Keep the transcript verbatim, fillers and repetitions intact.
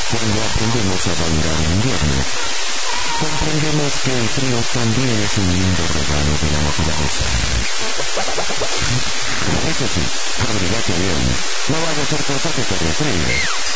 Cuando aprendemos a bailar en invierno, comprendemos que el frío también es un lindo regalo de la naturaleza. Eso sí, abrígate bien, no vaya a ser cosa que te resfríe.